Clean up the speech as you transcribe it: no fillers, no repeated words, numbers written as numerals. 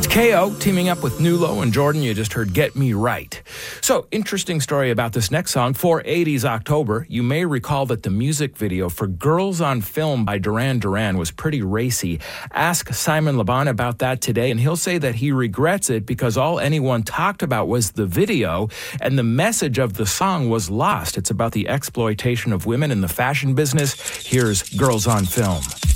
KO teaming up with Nulo and Jordan. You just heard Get Me Right. So, interesting story about this next song, 480's October. You may recall that the music video for Girls on Film by Duran Duran was pretty racy. Ask Simon Laban about that today, and he'll say that he regrets it because all anyone talked about was the video, and the message of the song was lost. It's about the exploitation of women in the fashion business. Here's Girls on Film.